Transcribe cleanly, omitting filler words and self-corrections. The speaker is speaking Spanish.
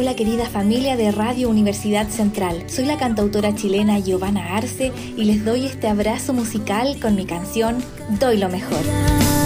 Hola querida familia de Radio Universidad Central, soy la cantautora chilena Giovanna Arce y les doy este abrazo musical con mi canción Doy lo mejor.